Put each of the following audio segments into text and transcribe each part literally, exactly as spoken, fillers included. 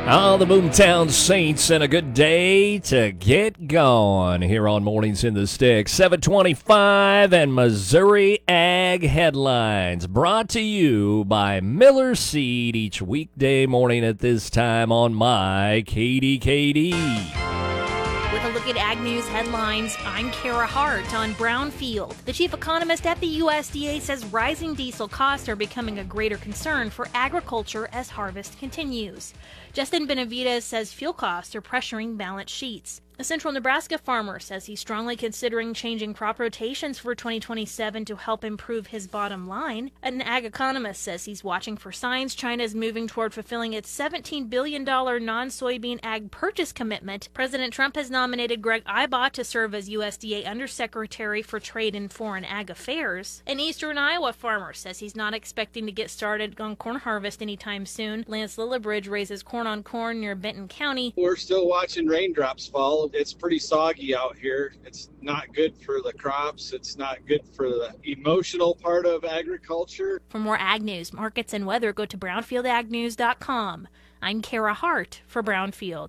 All the Boomtown Saints, and a good day to get going here on Mornings in the Sticks. seven twenty-five and Missouri Ag Headlines, brought to you by Miller Seed each weekday morning at this time on my K D K D. With a look at Ag News headlines, I'm Kara Hart on Brownfield. The chief economist at the U S D A says rising diesel costs are becoming a greater concern for agriculture as harvest continues. Justin Benavides says fuel costs are pressuring balance sheets. A central Nebraska farmer says he's strongly considering changing crop rotations for twenty twenty-seven to help improve his bottom line. An ag economist says he's watching for signs China is moving toward fulfilling its seventeen billion dollars non-soybean ag purchase commitment. President Trump has nominated Greg Ibach to serve as U S D A Undersecretary for Trade and Foreign Ag Affairs. An eastern Iowa farmer says he's not expecting to get started on corn harvest anytime soon. Lance Lillibridge raises corn on corn near Benton County. We're still watching raindrops fall. It's pretty soggy out here. It's not good for the crops. It's not good for the emotional part of agriculture. For more ag news, markets, and weather, go to brownfield ag news dot com. I'm Kara Hart for Brownfield.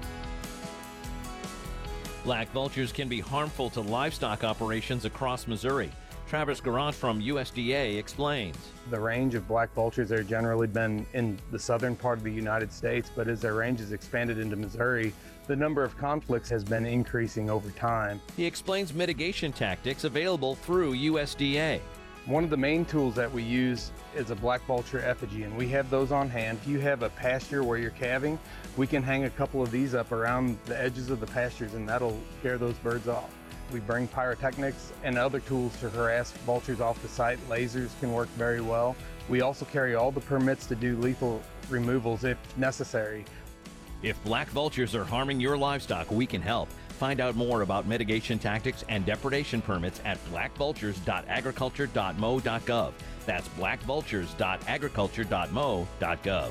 Black vultures can be harmful to livestock operations across Missouri. Travis Garant from U S D A explains. The range of black vultures have generally been in the southern part of the United States, but as their range has expanded into Missouri, the number of conflicts has been increasing over time. He explains mitigation tactics available through U S D A. One of the main tools that we use is a black vulture effigy, and we have those on hand. If you have a pasture where you're calving, we can hang a couple of these up around the edges of the pastures, and that'll scare those birds off. We bring pyrotechnics and other tools to harass vultures off the site. Lasers can work very well. We also carry all the permits to do lethal removals if necessary. If black vultures are harming your livestock, we can help. Find out more about mitigation tactics and depredation permits at black vultures dot agriculture dot m o dot gov. That's black vultures dot agriculture dot m o dot gov.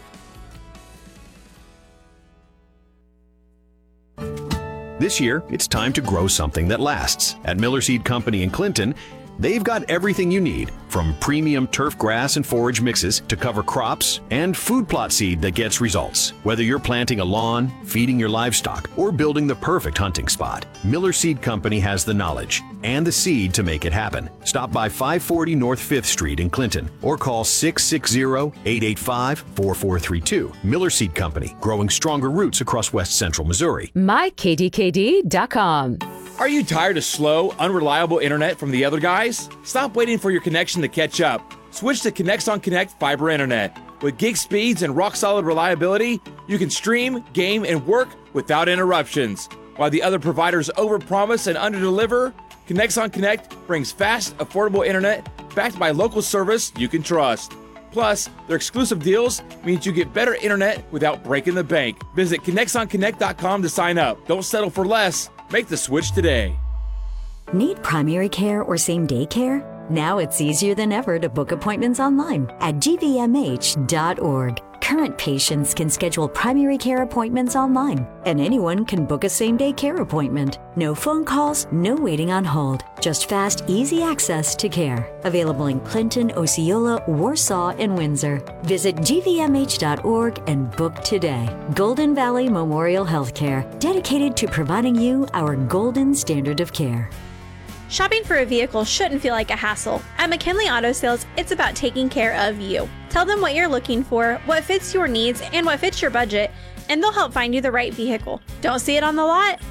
This year, it's time to grow something that lasts. At Miller Seed Company in Clinton, they've got everything you need, from premium turf grass and forage mixes to cover crops and food plot seed that gets results. Whether you're planting a lawn, feeding your livestock, or building the perfect hunting spot, Miller Seed Company has the knowledge and the seed to make it happen. Stop by five forty North fifth Street in Clinton or call six six zero, eight eight five, four four three two. Miller Seed Company, growing stronger roots across west central Missouri. my K D K D dot com. Are you tired of slow, unreliable internet from the other guys? Stop waiting for your connection to catch up. Switch to Connects on Connect fiber internet. With gig speeds and rock-solid reliability, you can stream, game, and work without interruptions. While the other providers overpromise and underdeliver, Connects on Connect brings fast, affordable internet backed by local service you can trust. Plus, their exclusive deals means you get better internet without breaking the bank. Visit connects on connect dot com to sign up. Don't settle for less. Make the switch today. Need primary care or same-day care? Now it's easier than ever to book appointments online at g v m h dot org. Current patients can schedule primary care appointments online, and anyone can book a same-day care appointment. No phone calls, no waiting on hold. Just fast, easy access to care. Available in Clinton, Osceola, Warsaw, and Windsor. Visit g v m h dot org and book today. Golden Valley Memorial Healthcare, dedicated to providing you our golden standard of care. Shopping for a vehicle shouldn't feel like a hassle. At McKinley Auto Sales, it's about taking care of you. Tell them what you're looking for, what fits your needs, and what fits your budget, and they'll help find you the right vehicle. Don't see it on the lot?